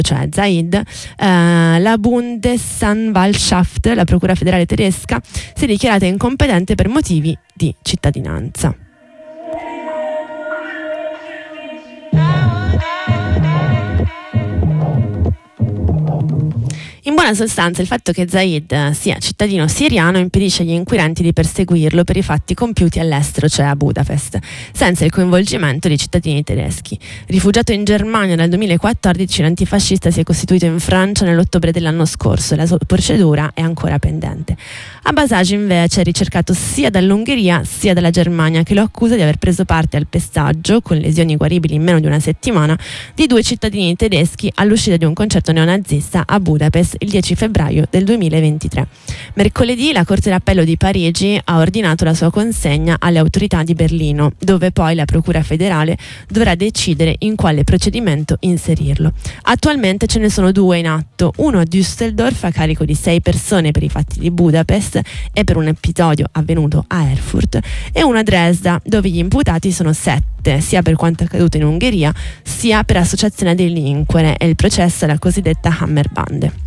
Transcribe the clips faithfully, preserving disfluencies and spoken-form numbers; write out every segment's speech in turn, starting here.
cioè Zaid, eh, la Bundesanwaltschaft, la procura federale tedesca, si è dichiarata incompetente per motivi di cittadinanza. In buona sostanza, il fatto che Zaid sia cittadino siriano impedisce agli inquirenti di perseguirlo per i fatti compiuti all'estero, cioè a Budapest, senza il coinvolgimento di cittadini tedeschi. Rifugiato in Germania dal duemilaquattordici, l'antifascista si è costituito in Francia nell'ottobre dell'anno scorso e la sua procedura è ancora pendente. Abasaj invece è ricercato sia dall'Ungheria sia dalla Germania, che lo accusa di aver preso parte al pestaggio, con lesioni guaribili in meno di una settimana, di due cittadini tedeschi all'uscita di un concerto neonazista a Budapest il dieci febbraio del duemilaventitré. Mercoledì la Corte d'Appello di Parigi ha ordinato la sua consegna alle autorità di Berlino, dove poi la Procura federale dovrà decidere in quale procedimento inserirlo. Attualmente ce ne sono due in atto, uno a Düsseldorf a carico di sei persone per i fatti di Budapest e per un episodio avvenuto a Erfurt, e uno a Dresda, dove gli imputati sono sette, sia per quanto accaduto in Ungheria sia per associazione a delinquere, e il processo è la cosiddetta Hammerbande.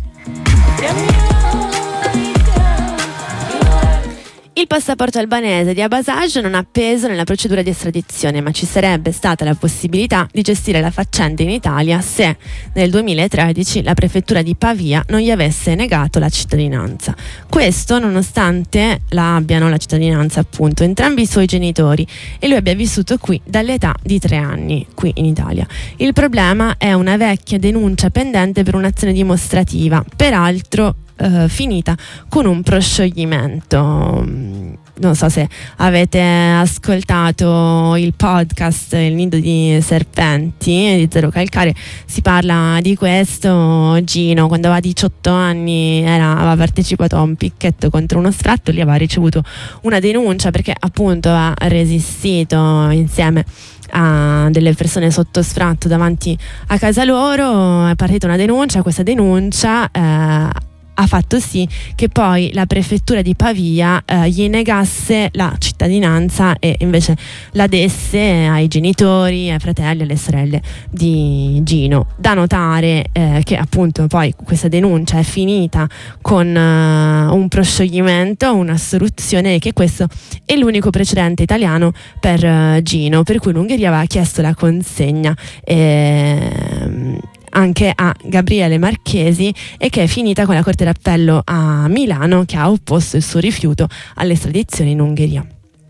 Il passaporto albanese di Abasaj non ha peso nella procedura di estradizione, ma ci sarebbe stata la possibilità di gestire la faccenda in Italia se nel duemilatredici la prefettura di Pavia non gli avesse negato la cittadinanza. Questo nonostante la abbiano la cittadinanza appunto entrambi i suoi genitori e lui abbia vissuto qui dall'età di tre anni, qui in Italia. Il problema è una vecchia denuncia pendente per un'azione dimostrativa, peraltro Uh, finita con un proscioglimento. Non so se avete ascoltato il podcast Il nido di serpenti di Zero Calcare, si parla di questo. Gino, quando aveva diciotto anni, era, aveva partecipato a un picchetto contro uno sfratto, lì aveva ricevuto una denuncia perché appunto ha resistito insieme a delle persone sotto sfratto davanti a casa loro. È partita una denuncia, questa denuncia eh, ha fatto sì che poi la prefettura di Pavia eh, gli negasse la cittadinanza e invece la desse ai genitori, ai fratelli, alle sorelle di Gino. Da notare eh, che appunto poi questa denuncia è finita con uh, un proscioglimento, un'assoluzione, e che questo è l'unico precedente italiano per uh, Gino, per cui l'Ungheria aveva chiesto la consegna e, anche a Gabriele Marchesi, e che è finita con la Corte d'Appello a Milano, che ha opposto il suo rifiuto all'estradizione in Ungheria.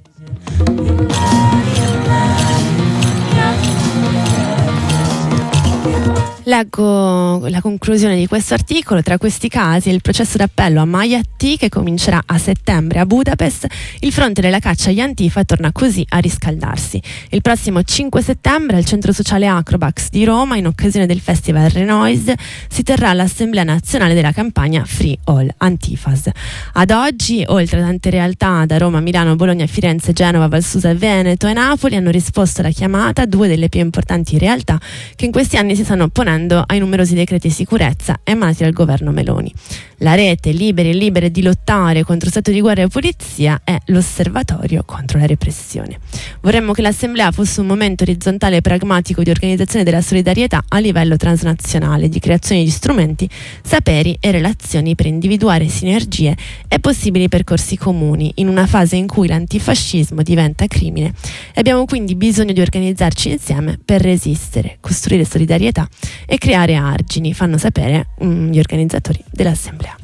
Leggo la conclusione di questo articolo. Tra questi casi il processo d'appello a Mayatti, che comincerà a settembre a Budapest. Il fronte della caccia agli Antifa torna così a riscaldarsi. Il prossimo cinque settembre al centro sociale Acrobax di Roma, in occasione del festival Renoise, si terrà l'assemblea nazionale della campagna Free All Antifas. Ad oggi, oltre a tante realtà da Roma, Milano, Bologna, Firenze, Genova, Valsusa, Veneto e Napoli, hanno risposto alla chiamata due delle più importanti realtà che in questi anni si stanno opponendo ai numerosi decreti di sicurezza emanati dal governo Meloni. La rete Liberi e Libere di lottare contro stato di guerra e polizia è l'osservatorio contro la repressione. Vorremmo che l'assemblea fosse un momento orizzontale e pragmatico di organizzazione della solidarietà a livello transnazionale, di creazione di strumenti, saperi e relazioni per individuare sinergie e possibili percorsi comuni in una fase in cui l'antifascismo diventa crimine, e abbiamo quindi bisogno di organizzarci insieme per resistere, costruire solidarietà e creare argini, fanno sapere um, gli organizzatori dell'assemblea.